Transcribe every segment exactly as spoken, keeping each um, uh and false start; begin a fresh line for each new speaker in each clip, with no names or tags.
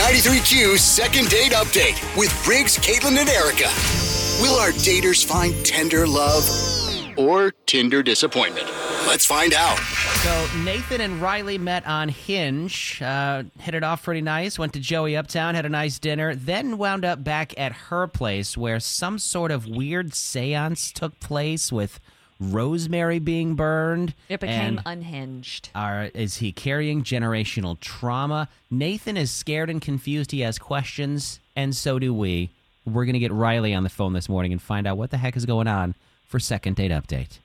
ninety-three Q's second date update with Riggs, Caitlin, and Erica. Will our daters find tender love or Tinder disappointment? Let's find out.
So Nathan and Riley met on Hinge, uh, hit it off pretty nice, went to Joey Uptown, had a nice dinner, then wound up back at her place where some sort of weird seance took place with rosemary being burned.
It became
and
unhinged.
Are, is he carrying generational trauma? Nathan is scared and confused. He has questions, and so do we. We're going to get Riley on the phone this morning and find out what the heck is going on for Second Date Update.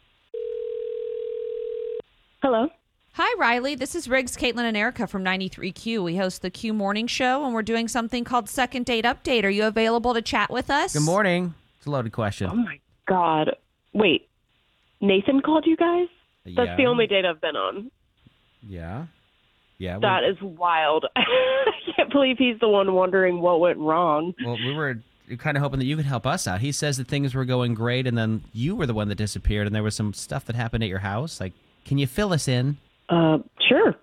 Hello.
Hi, Riley. This is Riggs, Caitlin, and Erica from ninety-three Q. We host the Q Morning Show, and we're doing something called Second Date Update. Are you available to chat with us?
Good morning. It's a loaded question.
Oh, my God. Wait. Nathan called you guys? That's
yeah.
the only date I've been on.
Yeah. Yeah.
That is wild. I can't believe he's the one wondering what went wrong.
Well, we were kind of hoping that you could help us out. He says that things were going great, and then you were the one that disappeared, and there was some stuff that happened at your house. Like, can you fill us in?
Uh, sure.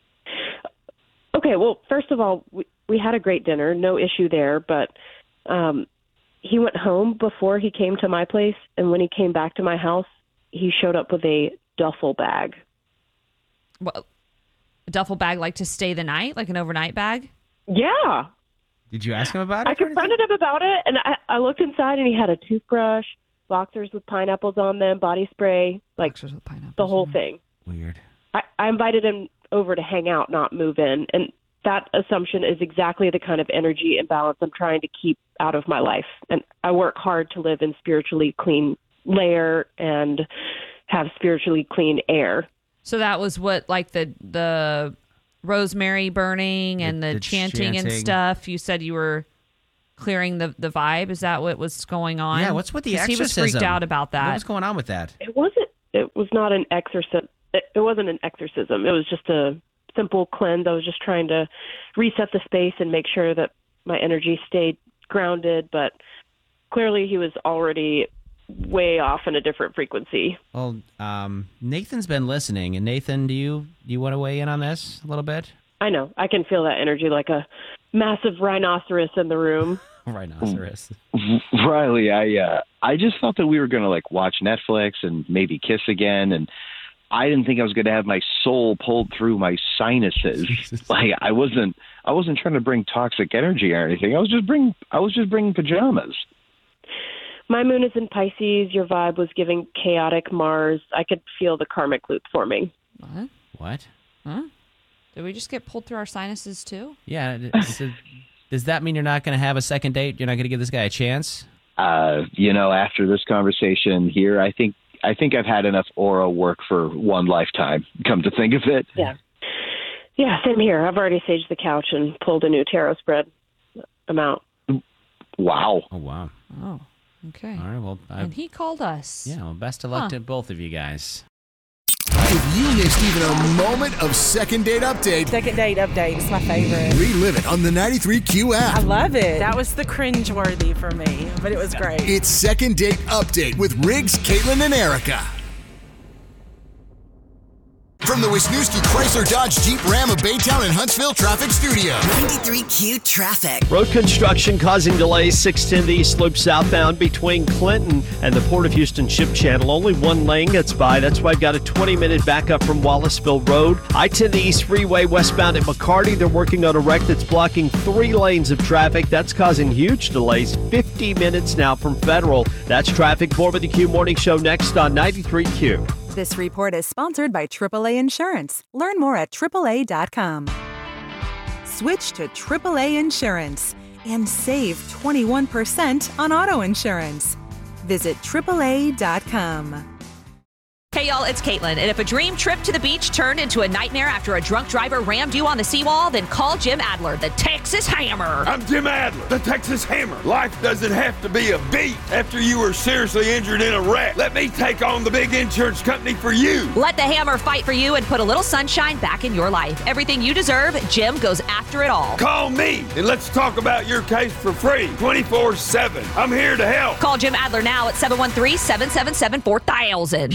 Okay, well, first of all, we, we had a great dinner. No issue there, but um, he went home before he came to my place, and when he came back to my house, he showed up with a duffel bag.
Well, a duffel bag like to stay the night, like an overnight bag?
Yeah.
Did you ask him about it?
I confronted him about it, and I, I looked inside, and he had a toothbrush, boxers with pineapples on them, body spray, like
Boxers with pineapples
the whole
on them.
thing.
Weird.
I, I invited him over to hang out, not move in, and that assumption is exactly the kind of energy imbalance I'm trying to keep out of my life. And I work hard to live in spiritually clean layer and have spiritually clean air.
So that was what, like the the rosemary burning and
The-
the,
the
chanting, and
chanting.
stuff. You said you were clearing the, the vibe. Is that what was going on?
Yeah, what's with the
'Cause
exorcism?
He was freaked out about that.
What was going on with that?
It wasn't. It was not an exorcism. It, it wasn't an exorcism. It was just a simple cleanse. I was just trying to reset the space and make sure that my energy stayed grounded. But clearly, he was already way off in a different frequency.
Well, um, Nathan's been listening, and Nathan, do you do you want to weigh in on this a little bit?
I know. I can feel that energy like a massive rhinoceros in the room.
Rhinoceros.
Riley, I uh, I just thought that we were going to like watch Netflix and maybe kiss again, and I didn't think I was going to have my soul pulled through my sinuses. Like I wasn't I wasn't trying to bring toxic energy or anything. I was just bring I was just bringing pajamas.
My moon is in Pisces. Your vibe was giving chaotic Mars. I could feel the karmic loop forming.
What?
What?
Huh? Did we just get pulled through our sinuses too?
Yeah. d- so does that mean you're not going to have a second date? You're not going to give this guy a chance?
Uh, you know, after this conversation here, I think I think I've had enough aura work for one lifetime. Come to think of it.
Yeah. Yeah, same here. I've already saged the couch and pulled a new tarot spread. I'm out.
Wow.
Oh, wow.
Oh, okay.
All right, well, I,
And he called us.
yeah, well, best of luck
Huh.
to both of you guys.
If you missed even a moment of Second Date Update,
Second Date Update is my favorite.
relive it on the ninety-three Q
I
app.
love it. That was the cringeworthy for me, but it was great.
It's Second Date Update with Riggs, Caitlin, and Erica. From the Wisniewski Chrysler Dodge Jeep Ram of Baytown and Huntsville Traffic Studio.
ninety-three Q traffic.
Road construction causing delays. six ten to East Loop southbound between Clinton and the Port of Houston Ship Channel. Only one lane gets by. That's why I've got a twenty minute backup from Wallaceville Road. I ten to East Freeway westbound at McCarty. They're working on a wreck that's blocking three lanes of traffic. That's causing huge delays. fifty minutes now from Federal. That's traffic. More with the Q Morning Show next on ninety-three Q.
This report is sponsored by triple A Insurance. Learn more at triple A dot com. Switch to triple A Insurance and save twenty-one percent on auto insurance. Visit triple A dot com.
Hey y'all, it's Caitlin, and if a dream trip to the beach turned into a nightmare after a drunk driver rammed you on the seawall, then call Jim Adler, the Texas Hammer.
I'm Jim Adler, the Texas Hammer. Life doesn't have to be a beat after you were seriously injured in a wreck. Let me take on the big insurance company for you.
Let the Hammer fight for you and put a little sunshine back in your life. Everything you deserve, Jim goes after it all.
Call me, and let's talk about your case for free, twenty-four seven. I'm here to help.
Call Jim Adler now at seven one three, seven seven seven, four thousand.
Join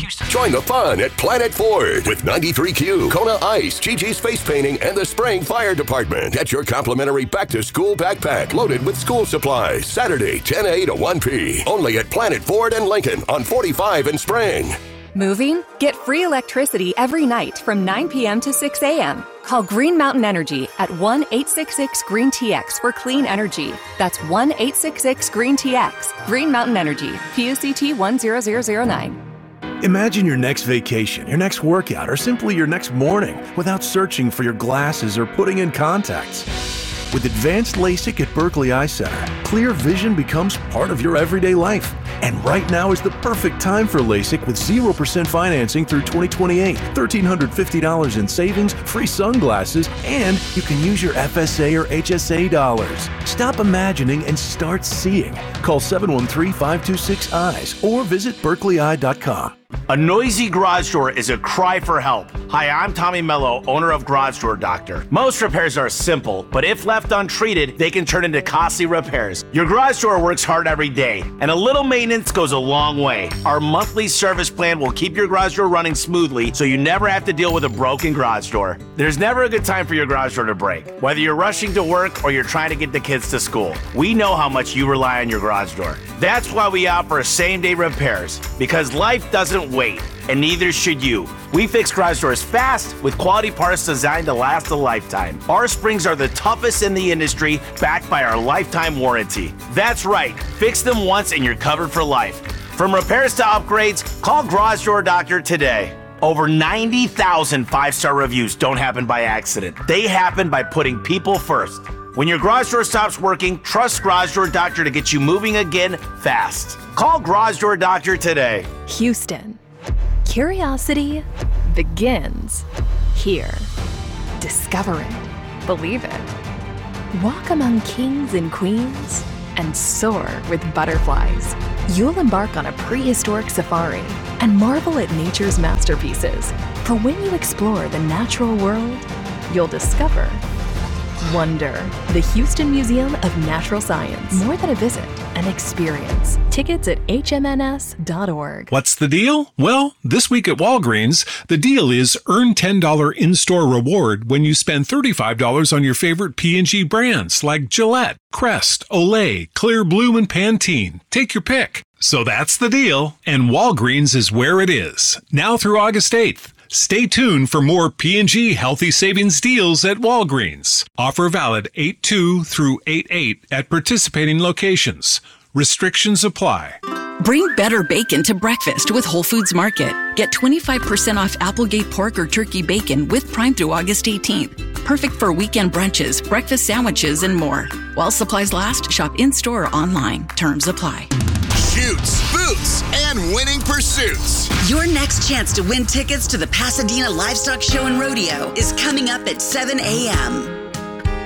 Join the fun at Planet Ford with ninety-three Q, Kona Ice, Gigi's Face Painting, and the Spraying Fire Department. Get your complimentary back-to-school backpack loaded with school supplies. Saturday, ten A to one P. Only at Planet Ford and Lincoln on forty-five and Spring.
Moving? Get free electricity every night from nine p.m. to six a.m. Call Green Mountain Energy at one eight six six green T X for clean energy. That's one eight six six green T X. Green Mountain Energy. P U C T one zero zero zero nine.
Imagine your next vacation, your next workout, or simply your next morning without searching for your glasses or putting in contacts. With advanced LASIK at Berkeley Eye Center, clear vision becomes part of your everyday life. And right now is the perfect time for LASIK with zero percent financing through twenty twenty-eight, one thousand three hundred fifty dollars in savings, free sunglasses, and you can use your F S A or H S A dollars. Stop imagining and start seeing. Call seven one three, five two six, eyes or visit berkeley eye dot com.
A noisy garage door is a cry for help. Hi, I'm Tommy Mello, owner of Garage Door Doctor. Most repairs are simple, but if left untreated, they can turn into costly repairs. Your garage door works hard every day, and a little maintenance goes a long way. Our monthly service plan will keep your garage door running smoothly so you never have to deal with a broken garage door. There's never a good time for your garage door to break. Whether you're rushing to work or you're trying to get the kids to school, we know how much you rely on your garage door. That's why we offer same-day repairs, because life doesn't wait, and neither should you. We fix garage doors fast with quality parts designed to last a lifetime. Our springs are the toughest in the industry, backed by our lifetime warranty. That's right, fix them once and you're covered for life. From repairs to upgrades, call Garage Door Doctor today. Over ninety thousand five-star reviews don't happen by accident. They happen by putting people first. When your garage door stops working, trust Garage Door Doctor to get you moving again fast. Call Garage Door Doctor today.
Houston. Curiosity begins here. Discover it. Believe it. Walk among kings and queens and soar with butterflies. You'll embark on a prehistoric safari and marvel at nature's masterpieces. For when you explore the natural world, you'll discover wonder. The Houston Museum of Natural Science. More than a visit, an experience. Tickets at H M N S dot org.
What's the deal? Well, this week at Walgreens, the deal is earn ten dollars in-store reward when you spend thirty-five dollars on your favorite P and G brands like Gillette, Crest, Olay, Clear Blue, and Pantene. Take your pick. So that's the deal, and Walgreens is where it is. Now through August eighth. Stay tuned for more P and G Healthy Savings deals at Walgreens. Offer valid eight two through eight eight at participating locations. Restrictions apply.
Bring better bacon to breakfast with Whole Foods Market. Get twenty-five percent off Applegate pork or turkey bacon with Prime through August eighteenth. Perfect for weekend brunches, breakfast sandwiches, and more. While supplies last, shop in-store or online. Terms apply.
Shoots, boots, and winning pursuits.
Your next chance to win tickets to the Pasadena Livestock Show and Rodeo is coming up at seven a.m.